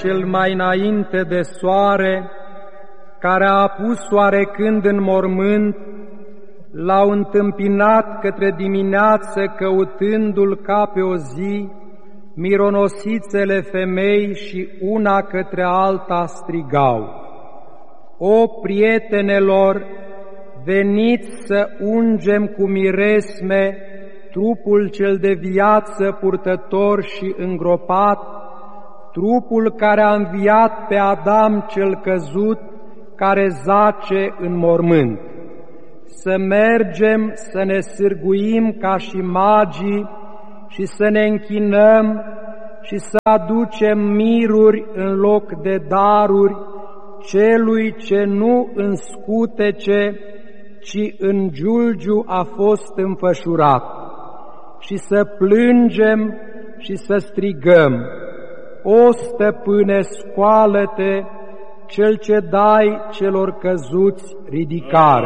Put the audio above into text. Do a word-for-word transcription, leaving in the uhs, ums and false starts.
cel mai înainte de soare, care a apus oarecând în mormânt, l-au întâmpinat către dimineață, căutându-l ca pe o zi, mironosițele femei și una către alta strigau: O prietenelor, veniți să ungem cu miresme trupul cel de viață purtător și îngropat, trupul care a înviat pe Adam cel căzut, care zace în mormânt. Să mergem, să ne sârguim ca și magii și să ne închinăm și să aducem miruri în loc de daruri celui ce nu în scutece, ci în giulgiu a fost înfășurat, și să plângem și să strigăm: O stăpâne, scoală-te, cel ce dai celor căzuți ridicare.